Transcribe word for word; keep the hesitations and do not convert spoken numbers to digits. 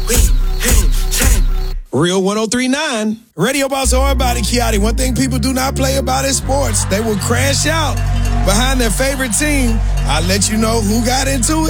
Real one oh three point nine. Radio Boss or Body Kiati. One thing people do not play about is sports. They will crash out behind their favorite team. I'll let you know who got into it.